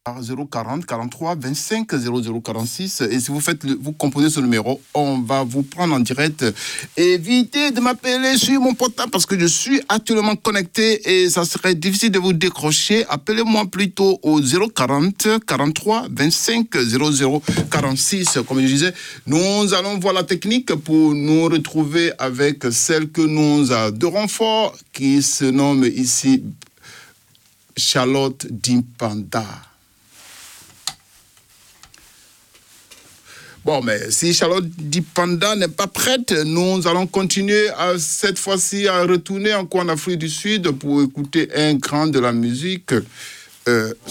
040 43 25 00 46 et si vous composez ce numéro, on va vous prendre en direct. Évitez de m'appeler sur mon portable parce que je suis actuellement connecté et ça serait difficile de vous décrocher. Appelez-moi plutôt au 040 43 25 00 46. Comme je disais, nous allons voir la technique pour nous retrouver avec celle que nous adorons fort, qui se nomme ici Charlotte Dimpanda. Bon, mais si Charlotte Dimpanda n'est pas prête, nous allons continuer cette fois-ci à retourner encore en Afrique du Sud pour écouter un grand de la musique.